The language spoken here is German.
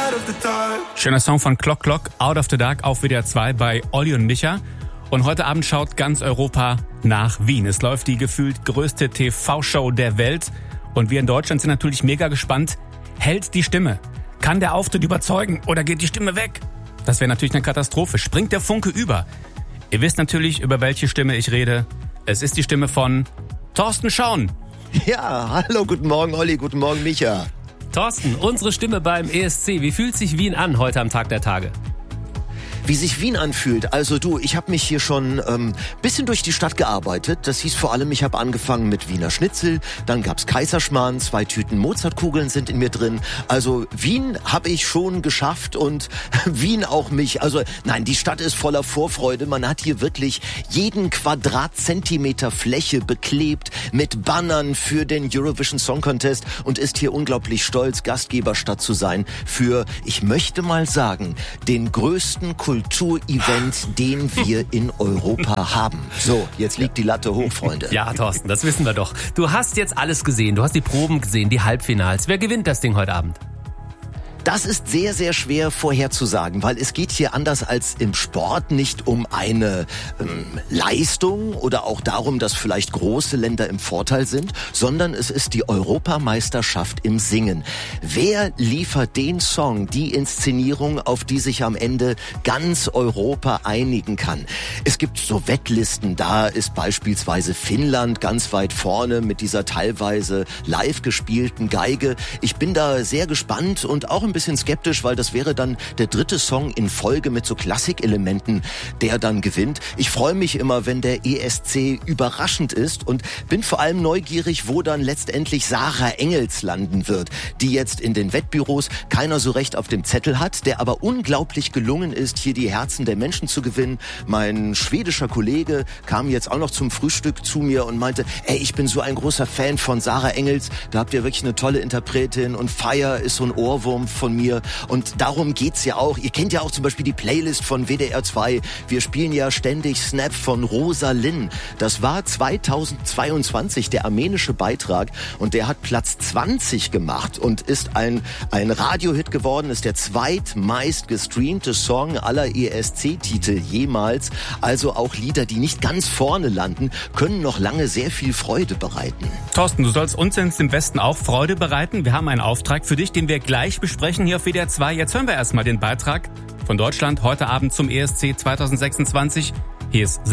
Schöner Song von Clock Clock, Out of the Dark auf WDR 2 bei Olli und Micha. Und heute Abend schaut ganz Europa nach Wien. Es läuft die gefühlt größte TV-Show der Welt. Und wir in Deutschland sind natürlich mega gespannt. Hält die Stimme? Kann der Auftritt überzeugen oder geht die Stimme weg? Das wäre natürlich eine Katastrophe. Springt der Funke über? Ihr wisst natürlich, über welche Stimme ich rede. Es ist die Stimme von Thorsten Schaun. Ja, hallo, guten Morgen Olli, guten Morgen Micha. Thorsten, unsere Stimme beim ESC. Wie fühlt sich Wien an heute am Tag der Tage? Wie sich Wien anfühlt, also du, ich habe mich hier schon bisschen durch die Stadt gearbeitet. Das hieß vor allem, ich habe angefangen mit Wiener Schnitzel, dann gab's Kaiserschmarrn, 2 Tüten Mozartkugeln sind in mir drin. Also Wien habe ich schon geschafft und Wien auch mich. Also nein, die Stadt ist voller Vorfreude. Man hat hier wirklich jeden Quadratzentimeter Fläche beklebt mit Bannern für den Eurovision Song Contest und ist hier unglaublich stolz, Gastgeberstadt zu sein für, ich möchte mal sagen, den größten Kulturevent, den wir in Europa haben. So, jetzt liegt die Latte hoch, Freunde. Ja, Thorsten, das wissen wir doch. Du hast jetzt alles gesehen, du hast die Proben gesehen, die Halbfinals. Wer gewinnt das Ding heute Abend? Das ist sehr, sehr schwer vorherzusagen, weil es geht hier anders als im Sport nicht um eine Leistung oder auch darum, dass vielleicht große Länder im Vorteil sind, sondern es ist die Europameisterschaft im Singen. Wer liefert den Song, die Inszenierung, auf die sich am Ende ganz Europa einigen kann? Es gibt so Wettlisten, da ist beispielsweise Finnland ganz weit vorne mit dieser teilweise live gespielten Geige. Ich bin da sehr gespannt und auch ein bisschen skeptisch, weil das wäre dann der 3. Song in Folge mit so Klassikelementen, der dann gewinnt. Ich freue mich immer, wenn der ESC überraschend ist und bin vor allem neugierig, wo dann letztendlich Sarah Engels landen wird, die jetzt in den Wettbüros keiner so recht auf dem Zettel hat, der aber unglaublich gelungen ist, hier die Herzen der Menschen zu gewinnen. Mein schwedischer Kollege kam jetzt auch noch zum Frühstück zu mir und meinte, ey, ich bin so ein großer Fan von Sarah Engels, da habt ihr wirklich eine tolle Interpretin und Fire ist so ein Ohrwurm von mir und darum geht's ja auch. Ihr kennt ja auch zum Beispiel die Playlist von WDR 2. Wir spielen ja ständig Snap von Rosa Linn. Das war 2022 der armenische Beitrag und der hat Platz 20 gemacht und ist ein Radiohit geworden, ist der zweitmeist gestreamte Song aller ESC-Titel jemals. Also auch Lieder, die nicht ganz vorne landen, können noch lange sehr viel Freude bereiten. Thorsten, du sollst uns jetzt im Westen auch Freude bereiten. Wir haben einen Auftrag für dich, den wir gleich besprechen hier auf WDR 2. Jetzt hören wir erstmal den Beitrag von Deutschland heute Abend zum ESC 2026. Hier ist